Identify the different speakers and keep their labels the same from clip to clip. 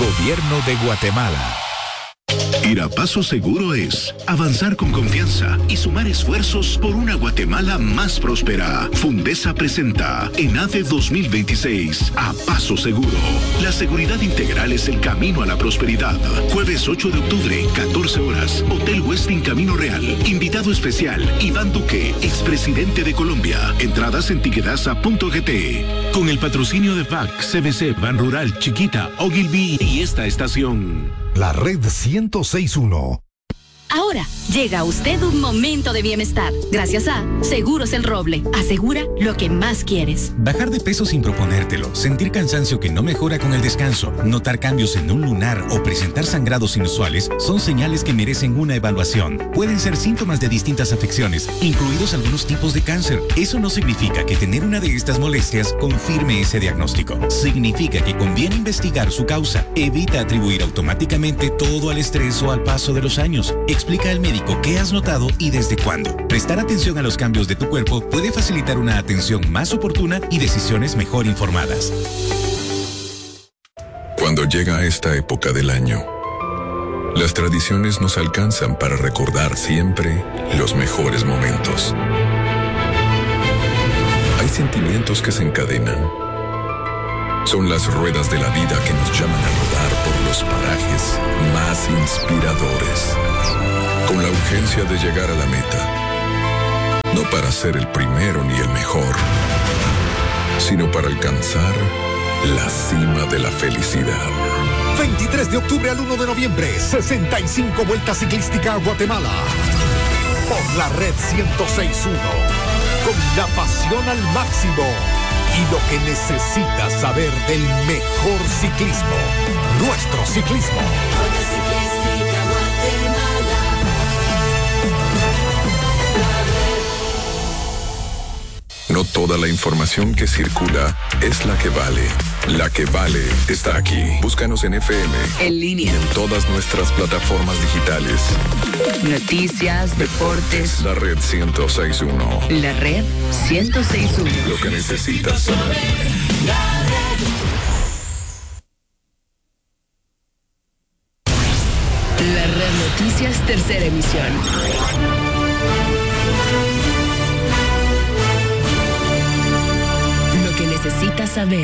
Speaker 1: Gobierno de Guatemala.
Speaker 2: Ir a Paso Seguro es avanzar con confianza y sumar esfuerzos por una Guatemala más próspera. Fundesa presenta ENADE 2026 a Paso Seguro. La seguridad integral es el camino a la prosperidad. Jueves 8 de octubre, 14 horas. Hotel Westin Camino Real. Invitado especial, Iván Duque, expresidente de Colombia. Entradas en tiquetasa.gt. Con el patrocinio de PAC, CBC, Ban Rural, Chiquita, Ogilvy y esta estación.
Speaker 1: La Red 106.1.
Speaker 3: Ahora llega a usted un momento de bienestar. Gracias a Seguros El Roble. Asegura lo que más quieres.
Speaker 4: Bajar de peso sin proponértelo, sentir cansancio que no mejora con el descanso, notar cambios en un lunar o presentar sangrados inusuales son señales que merecen una evaluación. Pueden ser síntomas de distintas afecciones, incluidos algunos tipos de cáncer. Eso no significa que tener una de estas molestias confirme ese diagnóstico. Significa que conviene investigar su causa. Evita atribuir automáticamente todo al estrés o al paso de los años. Explica al médico qué has notado y desde cuándo. Prestar atención a los cambios de tu cuerpo puede facilitar una atención más oportuna y decisiones mejor informadas.
Speaker 5: Cuando llega esta época del año, las tradiciones nos alcanzan para recordar siempre los mejores momentos. Hay sentimientos que se encadenan. Son las ruedas de la vida que nos llaman a rodar por los parajes más inspiradores, con la urgencia de llegar a la meta, no para ser el primero ni el mejor, sino para alcanzar la cima de la felicidad.
Speaker 1: 23 de octubre al 1 de noviembre, 65 Vuelta Ciclística a Guatemala. Por la Red 106.1, con la pasión al máximo y lo que necesitas saber del mejor ciclismo, nuestro ciclismo.
Speaker 5: No toda la información que circula es la que vale. La que vale está aquí. Búscanos en FM,
Speaker 6: en línea,
Speaker 5: y en todas nuestras plataformas digitales.
Speaker 6: Noticias, deportes.
Speaker 5: La Red 106.1.
Speaker 6: La Red 106.1.
Speaker 5: Lo que necesitas saber.
Speaker 6: La Red Noticias, tercera emisión. Lo que necesitas saber.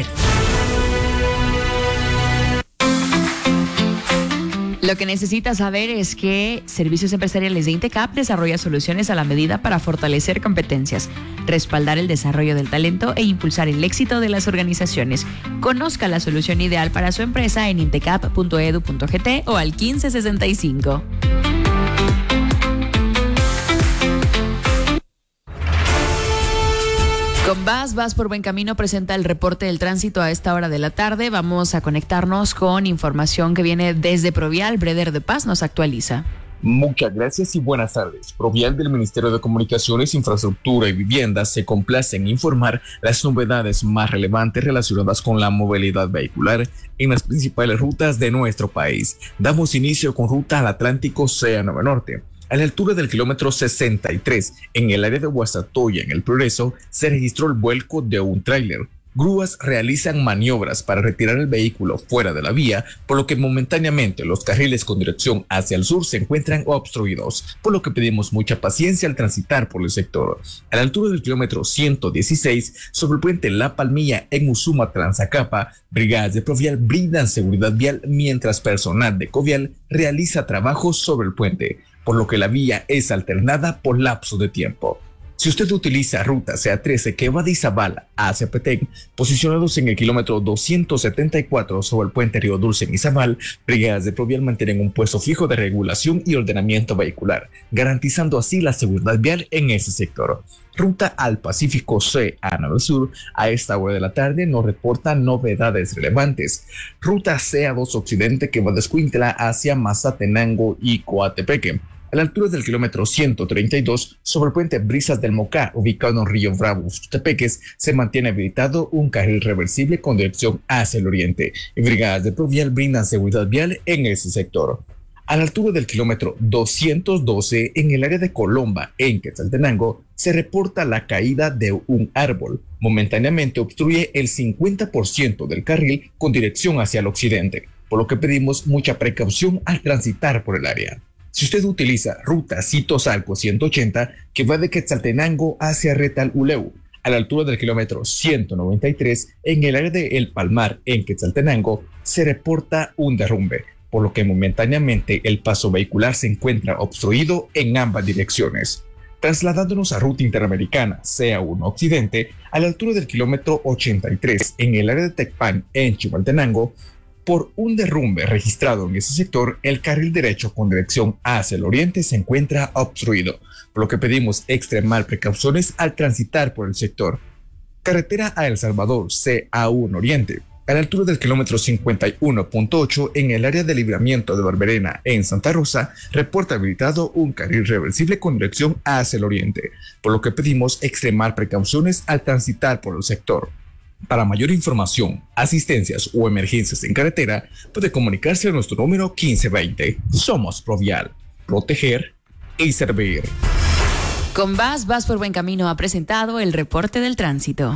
Speaker 7: Lo que necesitas saber es que Servicios Empresariales de INTECAP desarrolla soluciones a la medida para fortalecer competencias, respaldar el desarrollo del talento e impulsar el éxito de las organizaciones. Conozca la solución ideal para su empresa en intecap.edu.gt o al 1565. Con Vas por buen camino presenta el reporte del tránsito a esta hora de la tarde. Vamos a conectarnos con información que viene desde Provial. Breder de Paz nos actualiza.
Speaker 8: Muchas gracias y buenas tardes. Provial del Ministerio de Comunicaciones, Infraestructura y Vivienda se complace en informar las novedades más relevantes relacionadas con la movilidad vehicular en las principales rutas de nuestro país. Damos inicio con ruta al Atlántico CA9 Norte. A la altura del kilómetro 63, en el área de Guasatoya, en El Progreso, se registró el vuelco de un tráiler. Grúas realizan maniobras para retirar el vehículo fuera de la vía, por lo que momentáneamente los carriles con dirección hacia el sur se encuentran obstruidos, por lo que pedimos mucha paciencia al transitar por el sector. A la altura del kilómetro 116, sobre el puente La Palmilla en Usuma Tranzacapa, brigadas de Provial brindan seguridad vial mientras personal de Covial realiza trabajos sobre el puente, por lo que la vía es alternada por lapso de tiempo. Si usted utiliza ruta CA13 que va de Izabala hacia Petén, posicionados en el kilómetro 274 sobre el puente Río Dulce en Izabal, brigadas de Provial mantienen un puesto fijo de regulación y ordenamiento vehicular, garantizando así la seguridad vial en ese sector. Ruta al Pacífico CA9 Sur, a esta hora de la tarde no reporta novedades relevantes. Ruta CA2 Occidente que va de Escuintla hacia Mazatenango y Coatepeque. A la altura del kilómetro 132, sobre el puente Brisas del Mocá, ubicado en Río Bravo, Tepeques, se mantiene habilitado un carril reversible con dirección hacia el oriente. Y brigadas de Provial brindan seguridad vial en ese sector. A la altura del kilómetro 212, en el área de Colomba, en Quetzaltenango, se reporta la caída de un árbol. Momentáneamente obstruye el 50% del carril con dirección hacia el occidente. por lo que pedimos mucha precaución al transitar por el área. Si usted utiliza ruta Cito-Salco 180, que va de Quetzaltenango hacia Retal-Uleu, a la altura del kilómetro 193, en el área de El Palmar, en Quetzaltenango, se reporta un derrumbe, por lo que momentáneamente el paso vehicular se encuentra obstruido en ambas direcciones. Trasladándonos a ruta interamericana CA1 Occidente, a la altura del kilómetro 83, en el área de Tecpan, en Chimaltenango, por un derrumbe registrado en ese sector, el carril derecho con dirección hacia el oriente se encuentra obstruido, por lo que pedimos extremar precauciones al transitar por el sector. Carretera a El Salvador, CA1 Oriente, a la altura del kilómetro 51.8 en el área de libramiento de Barberena en Santa Rosa, reporta habilitado un carril reversible con dirección hacia el oriente, por lo que pedimos extremar precauciones al transitar por el sector. Para mayor información, asistencias o emergencias en carretera, puede comunicarse a nuestro número 1520. Somos Provial, proteger y servir.
Speaker 7: Con vas por buen camino ha presentado el reporte del tránsito.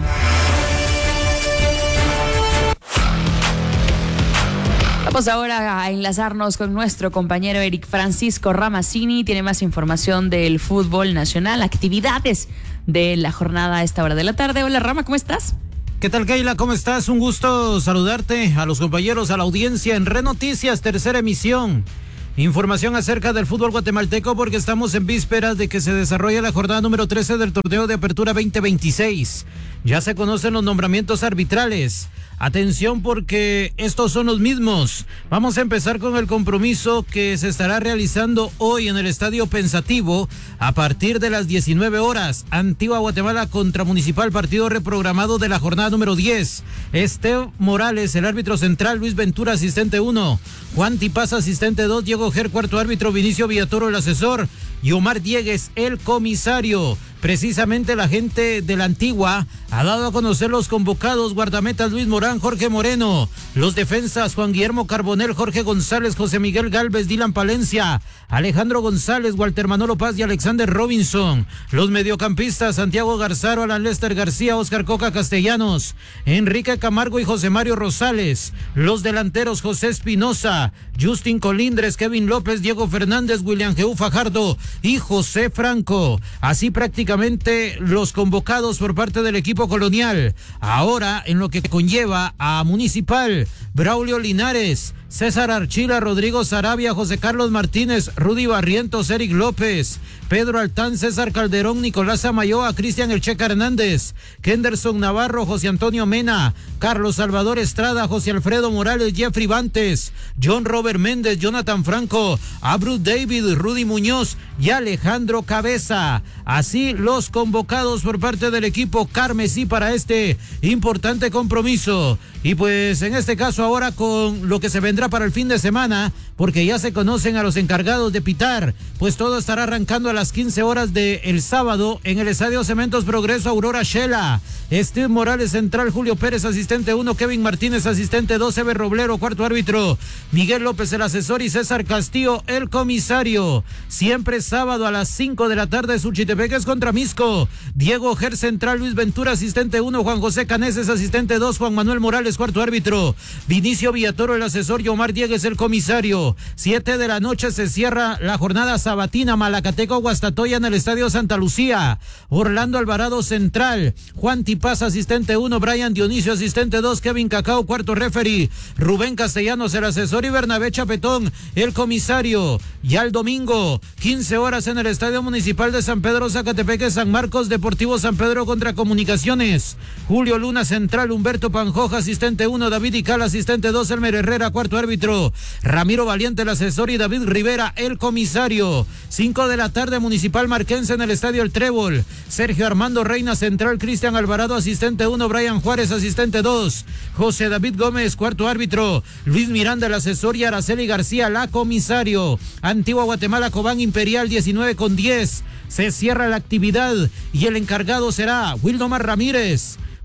Speaker 7: Vamos ahora a enlazarnos con nuestro compañero Eric Francisco Ramazzini. Tiene más información del fútbol nacional, actividades de la jornada a esta hora de la tarde. Hola Rama, ¿cómo estás?
Speaker 9: ¿Qué tal, Keila? ¿Cómo estás? Un gusto saludarte, a los compañeros, a la audiencia en Red Noticias, tercera emisión. Información acerca del fútbol guatemalteco porque estamos en vísperas de que se desarrolle la jornada número 13 del torneo de apertura 2026. Ya se conocen los nombramientos arbitrales. Atención porque estos son los mismos. Vamos a empezar con el compromiso que se estará realizando hoy en el Estadio Pensativo a partir de las 19 horas. Antigua Guatemala contra Municipal, partido reprogramado de la jornada número 10. Esteo Morales, el árbitro central, Luis Ventura, asistente 1. Juan Tipaz, asistente 2. Diego Ger, cuarto árbitro. Vinicio Villatoro, el asesor. Y Omar Diegues, el comisario. Precisamente la gente de la Antigua ha dado a conocer los convocados: guardametas Luis Morán, Jorge Moreno; los defensas Juan Guillermo Carbonell, Jorge González, José Miguel Galvez, Dylan Palencia, Alejandro González, Walter Manolo Paz y Alexander Robinson; los mediocampistas Santiago Garzaro, Alan Lester García, Oscar Coca Castellanos, Enrique Camargo y José Mario Rosales; los delanteros José Espinosa, Justin Colindres, Kevin López, Diego Fernández, William G. Fajardo y José Franco. Así prácticamente los convocados por parte del equipo colonial. Ahora, en lo que conlleva a Municipal: Braulio Linares, César Archila, Rodrigo Sarabia, José Carlos Martínez, Rudy Barrientos, Eric López, Pedro Altán, César Calderón, Nicolás Amayoa, Cristian El Checa Hernández, Kenderson Navarro, José Antonio Mena, Carlos Salvador Estrada, José Alfredo Morales, Jeffrey Bantes, John Robert Méndez, Jonathan Franco, Abru David, Rudy Muñoz y Alejandro Cabeza. Así los convocados por parte del equipo carmesí para este importante compromiso. Y pues en este caso ahora con lo que se vendrá para el fin de semana, porque ya se conocen a los encargados de pitar, pues todo estará arrancando a las 15 horas del sábado en el Estadio Cementos Progreso Aurora Shela. Steve Morales central, Julio Pérez asistente 1, Kevin Martínez asistente 2, Eber Roblero cuarto árbitro, Miguel López el asesor y César Castillo el comisario. Siempre sábado a las 5 de la tarde, Suchitepeques contra Misco. Diego Ger central, Luis Ventura asistente 1, Juan José Caneses asistente 2, Juan Manuel Morales cuarto árbitro, Vinicio Villatoro el asesor y Omar Diegues el comisario. 7 de la noche se cierra la jornada sabatina, Malacateco Guastatoya en el Estadio Santa Lucía. Orlando Alvarado central, Juan Tipaz asistente 1, Brian Dionisio asistente 2, Kevin Cacao cuarto referee, Rubén Castellanos el asesor y Bernabé Chapetón el comisario. Ya el domingo 15 horas en el Estadio Municipal de San Pedro Zacatepeque, San Marcos, Deportivo San Pedro contra Comunicaciones. Julio Luna central, Humberto Panjoja asistente 1, David Ical asistente 2, Elmer Herrera cuarto árbitro, Ramiro Valiente el asesor y David Rivera el comisario. 5 de la tarde, Municipal Marquense en el Estadio El Trébol. Sergio Armando Reina central, Cristian Alvarado asistente 1, Brian Juárez asistente 2, José David Gómez cuarto árbitro, Luis Miranda el asesor y Araceli García la comisario. Antigua Guatemala Cobán Imperial 19:10. Se cierra la actividad y el encargado será Wildomar Ramírez.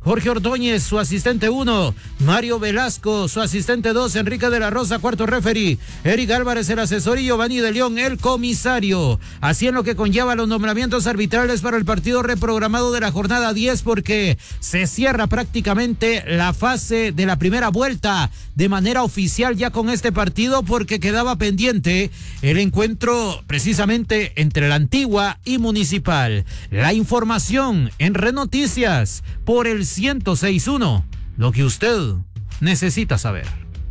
Speaker 9: Jorge Ordóñez, su asistente 1, Mario Velasco, su asistente 2, Enrique de la Rosa, cuarto referee, Eric Álvarez, el asesor, y Giovanni de León, el comisario. Así en lo que conlleva los nombramientos arbitrales para el partido reprogramado de la jornada 10, porque se cierra prácticamente la fase de la primera vuelta de manera oficial ya con este partido, porque quedaba pendiente el encuentro precisamente entre la Antigua y Municipal. La información en Red Noticias por el 106.1, lo que usted necesita saber.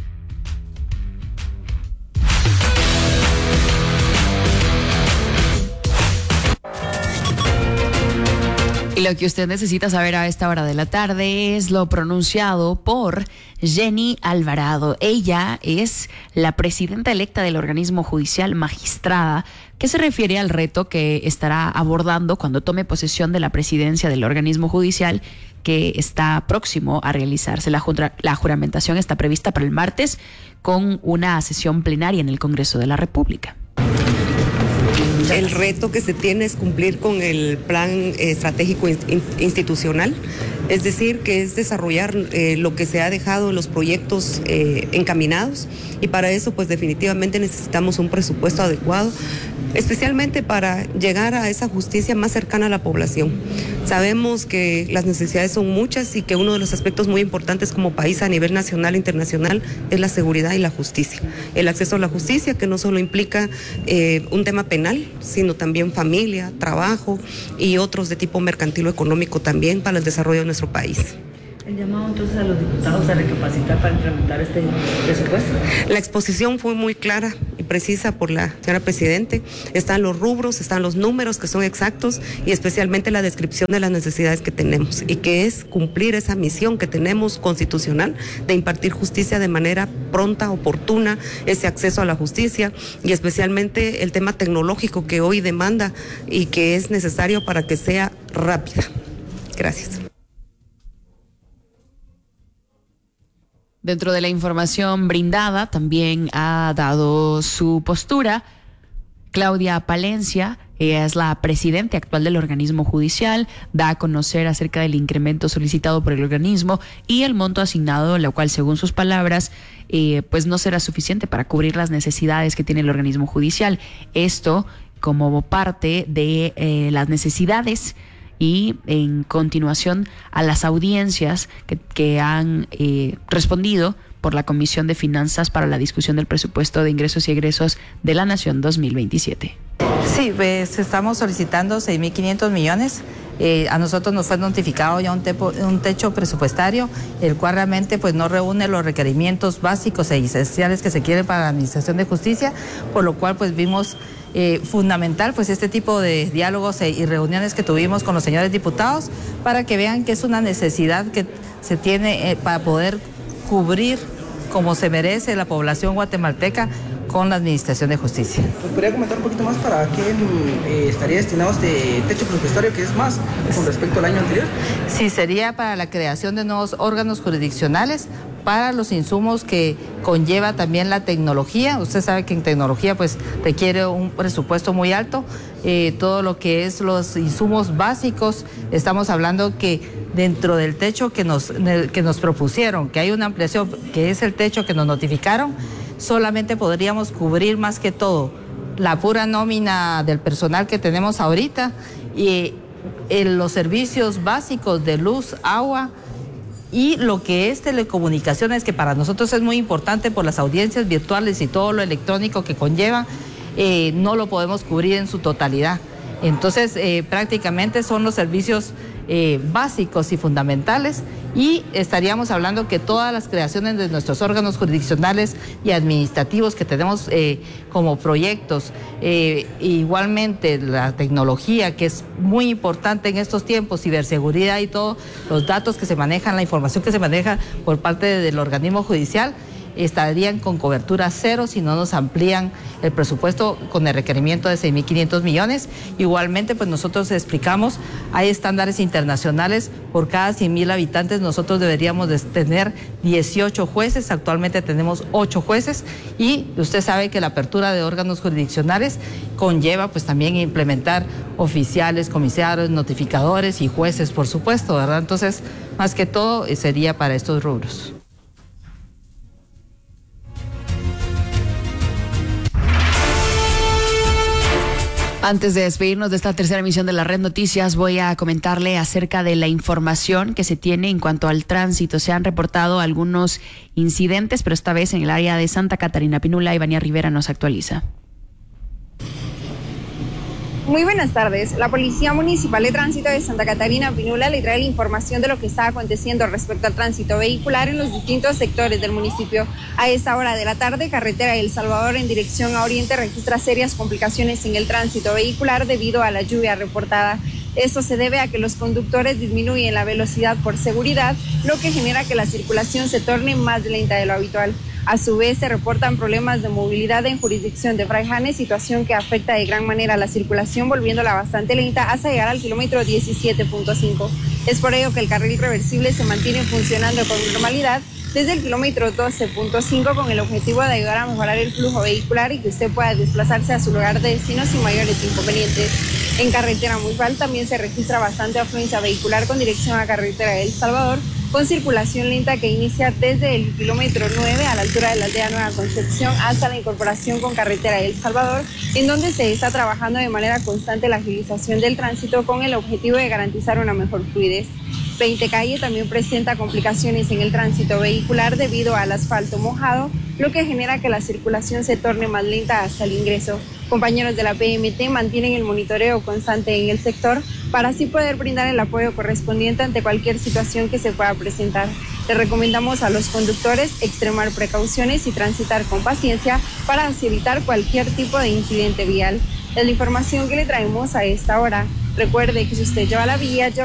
Speaker 7: Y lo que usted necesita saber a esta hora de la tarde es lo pronunciado por Jenny Alvarado. Ella es la presidenta electa del organismo judicial, magistrada, que se refiere al reto que estará abordando cuando tome posesión de la presidencia del organismo judicial, que está próximo a realizarse. La juramentación está prevista para el martes con una sesión plenaria en el Congreso de la República.
Speaker 10: El reto que se tiene es cumplir con el plan estratégico institucional, es decir, que es desarrollar lo que se ha dejado en los proyectos encaminados, y para eso pues definitivamente necesitamos un presupuesto adecuado, especialmente para llegar a esa justicia más cercana a la población. Sabemos que las necesidades son muchas y que uno de los aspectos muy importantes como país a nivel nacional e internacional es la seguridad y la justicia. El acceso a la justicia, que no solo implica un tema penal, sino también familia, trabajo y otros de tipo mercantil o económico también para el desarrollo de nuestro país.
Speaker 11: ¿El llamado entonces a los diputados a recapacitar para implementar este presupuesto?
Speaker 10: La exposición fue muy clara y precisa por la señora Presidente. Están los rubros, están los números que son exactos y especialmente la descripción de las necesidades que tenemos, y que es cumplir esa misión que tenemos constitucional de impartir justicia de manera pronta, oportuna, ese acceso a la justicia, y especialmente el tema tecnológico que hoy demanda y que es necesario para que sea rápida. Gracias.
Speaker 7: Dentro de la información brindada, también ha dado su postura Claudia Palencia. Ella es la presidenta actual del organismo judicial, da a conocer acerca del incremento solicitado por el organismo y el monto asignado, lo cual, según sus palabras, pues no será suficiente para cubrir las necesidades que tiene el organismo judicial. Esto como parte de las necesidades y en continuación a las audiencias que han respondido por la Comisión de Finanzas para la discusión del presupuesto de ingresos y egresos de la Nación 2027.
Speaker 11: Sí, pues estamos solicitando 6.500 millones. A nosotros nos fue notificado ya un techo presupuestario, el cual realmente pues no reúne los requerimientos básicos e esenciales que se quieren para la Administración de Justicia, por lo cual pues vimos fundamental pues este tipo de diálogos y reuniones que tuvimos con los señores diputados para que vean que es una necesidad que se tiene para poder cubrir como se merece la población guatemalteca con la Administración de Justicia.
Speaker 12: ¿Nos podría comentar un poquito más para qué estaría destinado este techo presupuestario, que es más con respecto al año anterior?
Speaker 11: Sí, sería para la creación de nuevos órganos jurisdiccionales, para los insumos que conlleva también la tecnología. Usted sabe que en tecnología pues requiere un presupuesto muy alto. Todo lo que es los insumos básicos, estamos hablando que dentro del techo que nos propusieron, que hay una ampliación, que es el techo que nos notificaron, solamente podríamos cubrir más que todo la pura nómina del personal que tenemos ahorita y los servicios básicos de luz, agua, y lo que es telecomunicaciones, que para nosotros es muy importante por las audiencias virtuales y todo lo electrónico que conlleva, no lo podemos cubrir en su totalidad. Entonces, prácticamente son los servicios básicos y fundamentales, y estaríamos hablando que todas las creaciones de nuestros órganos jurisdiccionales y administrativos que tenemos como proyectos, igualmente la tecnología, que es muy importante en estos tiempos, ciberseguridad y todos los datos que se manejan, la información que se maneja por parte del organismo judicial, estarían con cobertura cero si no nos amplían el presupuesto con el requerimiento de 6.500 millones. Igualmente, pues nosotros explicamos, hay estándares internacionales, por cada 100.000 habitantes nosotros deberíamos de tener 18 jueces, actualmente tenemos 8 jueces, y usted sabe que la apertura de órganos jurisdiccionales conlleva pues también implementar oficiales, comisarios, notificadores y jueces, por supuesto, ¿verdad? Entonces, más que todo sería para estos rubros.
Speaker 7: Antes de despedirnos de esta tercera emisión de la Red Noticias, voy a comentarle acerca de la información que se tiene en cuanto al tránsito. Se han reportado algunos incidentes, pero esta vez en el área de Santa Catarina Pinula. Ivania Rivera nos actualiza.
Speaker 13: Muy buenas tardes. La Policía Municipal de Tránsito de Santa Catarina Pinula le trae la información de lo que está aconteciendo respecto al tránsito vehicular en los distintos sectores del municipio. A esta hora de la tarde, carretera El Salvador en dirección a Oriente registra serias complicaciones en el tránsito vehicular debido a la lluvia reportada. Esto se debe a que los conductores disminuyen la velocidad por seguridad, lo que genera que la circulación se torne más lenta de lo habitual. A su vez, se reportan problemas de movilidad en jurisdicción de Fraijanes, situación que afecta de gran manera la circulación, volviéndola bastante lenta hasta llegar al kilómetro 17.5. Es por ello que el carril reversible se mantiene funcionando con normalidad desde el kilómetro 12.5 con el objetivo de ayudar a mejorar el flujo vehicular y que usted pueda desplazarse a su lugar de destino sin mayores inconvenientes. En carretera Municipal también se registra bastante afluencia vehicular con dirección a carretera El Salvador, con circulación lenta que inicia desde el kilómetro 9 a la altura de la aldea Nueva Concepción hasta la incorporación con carretera El Salvador, en donde se está trabajando de manera constante la agilización del tránsito con el objetivo de garantizar una mejor fluidez. 20 Calle también presenta complicaciones en el tránsito vehicular debido al asfalto mojado, lo que genera que la circulación se torne más lenta hasta el ingreso. Compañeros de la PMT mantienen el monitoreo constante en el sector para así poder brindar el apoyo correspondiente ante cualquier situación que se pueda presentar. Les recomendamos a los conductores extremar precauciones y transitar con paciencia para así evitar cualquier tipo de incidente vial. Es la información que le traemos a esta hora. Recuerde que si usted lleva la vía,